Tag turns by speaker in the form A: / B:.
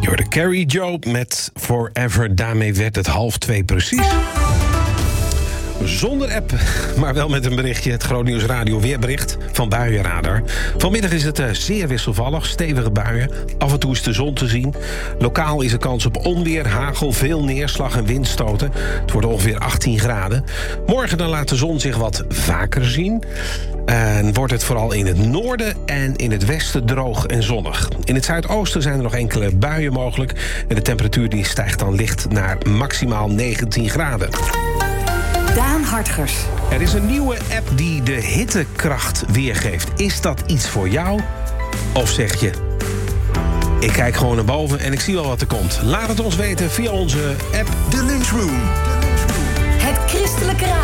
A: Je hoorde Carrie Joe met Forever. Daarmee werd het 1:30 precies. Zonder app, maar wel met een berichtje. Het Groningen Radio weerbericht van Buienradar. Vanmiddag is het zeer wisselvallig, stevige buien. Af en toe is de zon te zien. Lokaal is er kans op onweer, hagel, veel neerslag en windstoten. Het wordt ongeveer 18 graden. Morgen dan laat de zon zich wat vaker zien. En wordt het vooral in het noorden en in het westen droog en zonnig. In het zuidoosten zijn er nog enkele buien mogelijk. En de temperatuur die stijgt dan licht naar maximaal 19 graden.
B: Daan Hartgers.
A: Er is een nieuwe app die de hittekracht weergeeft. Is dat iets voor jou? Of zeg je, ik kijk gewoon naar boven en ik zie wel wat er komt. Laat het ons weten via onze app
C: De Lunchroom.
B: Het Christelijke